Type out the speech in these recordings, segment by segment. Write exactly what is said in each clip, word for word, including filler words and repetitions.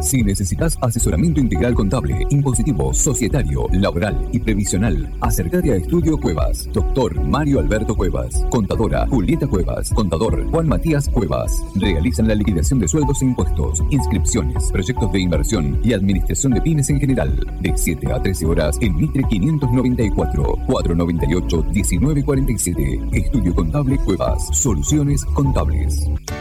Si necesitas asesoramiento integral contable, impositivo, societario, laboral y previsional, acércate a Estudio Cuevas. Doctor Mario Alberto Cuevas. Contadora Julieta Cuevas. Contador Juan Matías Cuevas. Realizan la liquidación de sueldos e impuestos, inscripciones, proyectos de inversión y administración de pymes en general. De siete a trece horas en Mitre quinientos noventa y cuatro, cuatrocientos noventa y ocho, diecinueve cuarenta y siete. Estudio Contable Cuevas. Soluciones contables.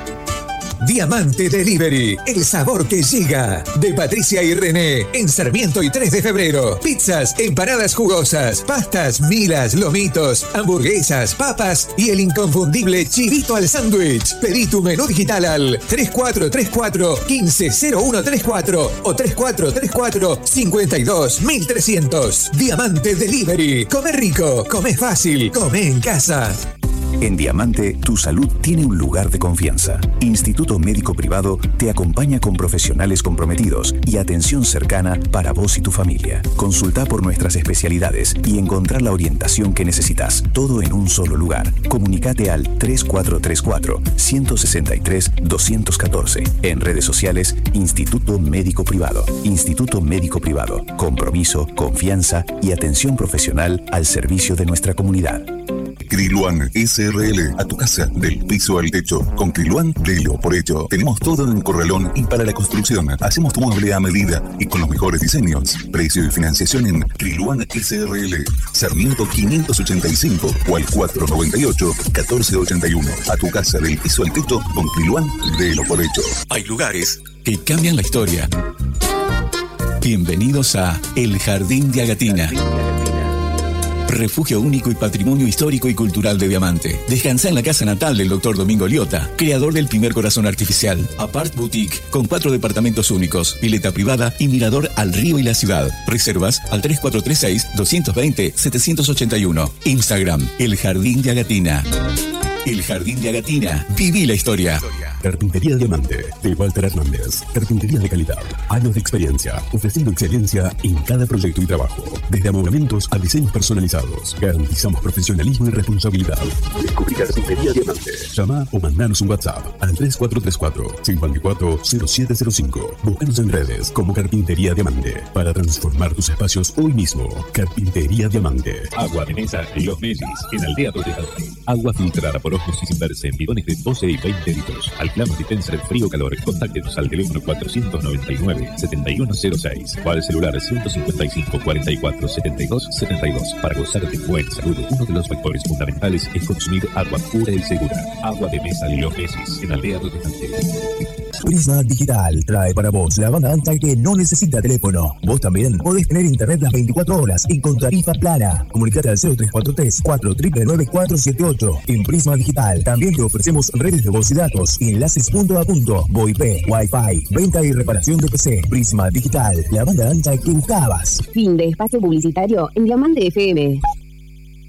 Diamante Delivery, el sabor que llega. De Patricia y René, en Sarmiento y tres de febrero. Pizzas, empanadas jugosas, pastas, milas, lomitos, hamburguesas, papas y el inconfundible chivito al sándwich. Pedí tu menú digital al tres cuatro tres cuatro, uno cinco cero uno tres cuatro o tres cuatro tres cuatro, cinco dos mil trescientos. Diamante Delivery. Come rico, come fácil, come en casa. En Diamante, tu salud tiene un lugar de confianza. Instituto Médico Privado te acompaña con profesionales comprometidos y atención cercana para vos y tu familia. Consulta por nuestras especialidades y encontrar la orientación que necesitas, todo en un solo lugar. Comunicate al tres cuatro tres cuatro, uno seis tres, dos uno cuatro. En redes sociales, Instituto Médico Privado. Instituto Médico Privado. Compromiso, confianza y atención profesional al servicio de nuestra comunidad. Kriluan S R L, a tu casa, del piso al techo. Con Kriluan, delo por hecho. Tenemos todo en Corralón y para la construcción. Hacemos tu mueble a medida y con los mejores diseños. Precio y financiación en Kriluan S R L. Sarmiento quinientos ochenta y cinco o al cuatrocientos noventa y ocho, catorce ochenta y uno. A tu casa, del piso al techo. Con Kriluan, delo por hecho. Hay lugares que cambian la historia. Bienvenidos a El Jardín de Agatina. Refugio único y patrimonio histórico y cultural de Diamante. Descansa en la casa natal del doctor Domingo Liotta, creador del primer corazón artificial. Apart Boutique, con cuatro departamentos únicos, pileta privada y mirador al río y la ciudad. Reservas al tres cuatro tres seis, dos dos cero, siete ocho uno. Instagram, El Jardín de Agatina. El Jardín de Agatina. Viví la historia. Carpintería Diamante, de Walter Hernández. Carpintería de calidad, años de experiencia, ofreciendo excelencia en cada proyecto y trabajo. Desde amoblamientos a diseños personalizados, garantizamos profesionalismo y responsabilidad. Descubrí Carpintería Diamante. Llama o mandanos un WhatsApp al tres cuatro tres cuatro, cinco cuatro cero siete cero cinco. Búscanos en redes como Carpintería Diamante para transformar tus espacios hoy mismo. Carpintería Diamante. Agua de mesa y los Mesis, en Aldea Protestante. Agua filtrada por osmosis y sin verse en bidones de doce y veinte litros. Alclama dispenser frío-calor. Contáctenos al teléfono cuatrocientos noventa y nueve, setenta y uno cero seis o al celular ciento cincuenta y cinco, cuarenta y cuatro, setenta y dos, setenta y dos. Para gozar de buena salud, uno de los factores fundamentales es consumir agua pura y segura. Agua de mesa Los Mesis, en Aldea Protestante. Prisma Digital trae para vos la banda ancha que no necesita teléfono. Vos también podés tener internet las veinticuatro horas y con tarifa plana. Comunicate al cero tres cuatro tres, cuatro nueve nueve, cuatro siete ocho. En Prisma Digital también te ofrecemos redes de voz y datos, enlaces punto a punto, VoIP, Wi-Fi, venta y reparación de P C. Prisma Digital, la banda ancha que buscabas. Fin de espacio publicitario en Diamante F M.